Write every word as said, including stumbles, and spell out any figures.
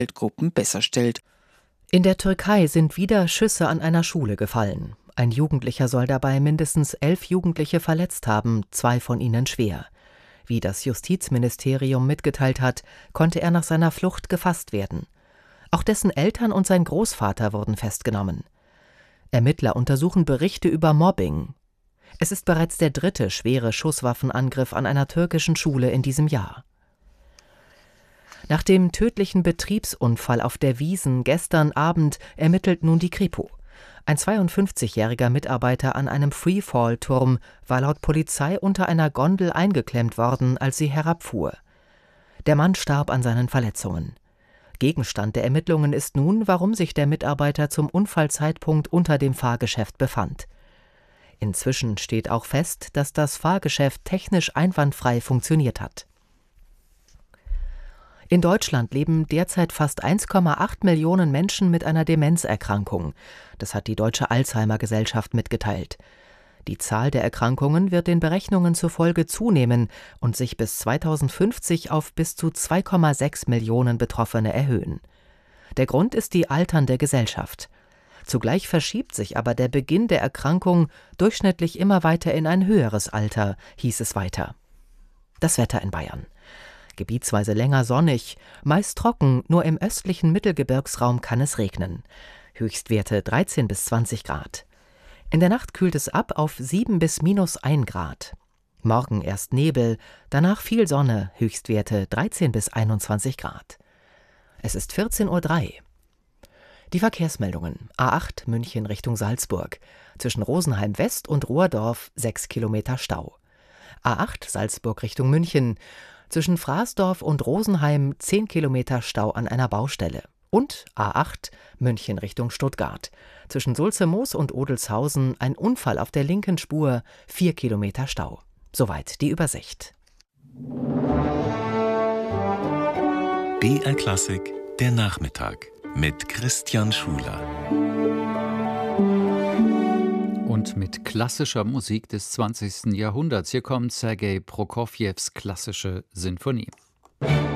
Gruppen besser stellt. In der Türkei sind wieder Schüsse an einer Schule gefallen. Ein Jugendlicher soll dabei mindestens elf Jugendliche verletzt haben, zwei von ihnen schwer. Wie das Justizministerium mitgeteilt hat, konnte er nach seiner Flucht gefasst werden. Auch dessen Eltern und sein Großvater wurden festgenommen. Ermittler untersuchen Berichte über Mobbing. Es ist bereits der dritte schwere Schusswaffenangriff an einer türkischen Schule in diesem Jahr. Nach dem tödlichen Betriebsunfall auf der Wiesn gestern Abend ermittelt nun die Kripo. Ein zweiundfünfzigjähriger Mitarbeiter an einem Freefall-Turm war laut Polizei unter einer Gondel eingeklemmt worden, als sie herabfuhr. Der Mann starb an seinen Verletzungen. Gegenstand der Ermittlungen ist nun, warum sich der Mitarbeiter zum Unfallzeitpunkt unter dem Fahrgeschäft befand. Inzwischen steht auch fest, dass das Fahrgeschäft technisch einwandfrei funktioniert hat. In Deutschland leben derzeit fast eins Komma acht Millionen Menschen mit einer Demenzerkrankung. Das hat die Deutsche Alzheimer-Gesellschaft mitgeteilt. Die Zahl der Erkrankungen wird den Berechnungen zufolge zunehmen und sich bis zweitausendfünfzig auf bis zu zwei Komma sechs Millionen Betroffene erhöhen. Der Grund ist die alternde Gesellschaft. Zugleich verschiebt sich aber der Beginn der Erkrankung durchschnittlich immer weiter in ein höheres Alter, hieß es weiter. Das Wetter in Bayern. Gebietsweise länger sonnig, meist trocken, nur im östlichen Mittelgebirgsraum kann es regnen. Höchstwerte dreizehn bis zwanzig Grad. In der Nacht kühlt es ab auf sieben bis minus ein Grad. Morgen erst Nebel, danach viel Sonne, Höchstwerte dreizehn bis einundzwanzig Grad. Es ist vierzehn Uhr drei. Die Verkehrsmeldungen. A acht München Richtung Salzburg. Zwischen Rosenheim West und Rohrdorf sechs Kilometer Stau. A acht Salzburg Richtung München. Zwischen Fraßdorf und Rosenheim zehn Kilometer Stau an einer Baustelle. Und A acht München Richtung Stuttgart. Zwischen Sulzemoos und Odelshausen ein Unfall auf der linken Spur, vier Kilometer Stau. Soweit die Übersicht. B R Klassik, der Nachmittag mit Christian Schuler. Und mit klassischer Musik des zwanzigsten Jahrhunderts. Hier kommt Sergei Prokofjews klassische Sinfonie.